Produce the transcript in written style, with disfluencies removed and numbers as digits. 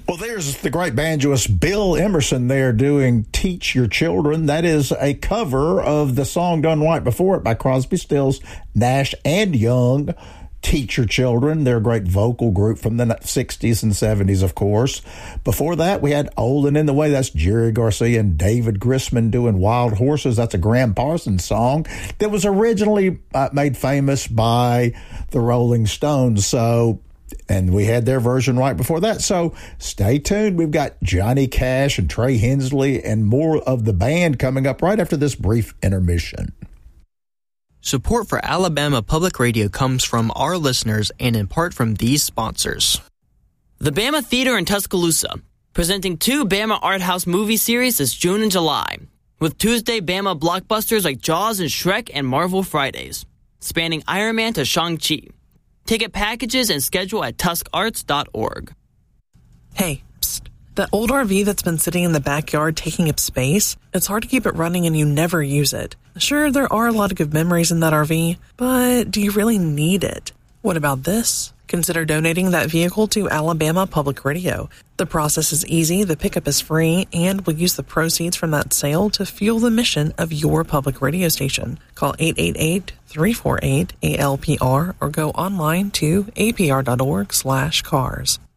Well, there's the great banjoist Bill Emerson there doing Teach Your Children. That is a cover of the song done right before it by Crosby, Stills, Nash, and Young. Teach Your Children. They're a great vocal group from the 60s and 70s, of course. Before that, we had Old and in the Way. That's Jerry Garcia and David Grisman doing Wild Horses. That's a Graham Parsons song that was originally made famous by the Rolling Stones. And we had their version right before that. So stay tuned. We've got Johnny Cash and Trey Hensley and more of the band coming up right after this brief intermission. Support for Alabama Public Radio comes from our listeners and in part from these sponsors. The Bama Theater in Tuscaloosa, presenting 2 Bama Art House movie series this June and July, with Tuesday Bama blockbusters like Jaws and Shrek and Marvel Fridays, spanning Iron Man to Shang-Chi. Ticket packages and schedule at tuskarts.org. Hey, psst. That old RV that's been sitting in the backyard taking up space, it's hard to keep it running and you never use it. Sure, there are a lot of good memories in that RV, but do you really need it? What about this? Consider donating that vehicle to Alabama Public Radio. The process is easy, the pickup is free, and we'll use the proceeds from that sale to fuel the mission of your public radio station. Call 888-348-ALPR or go online to apr.org/cars.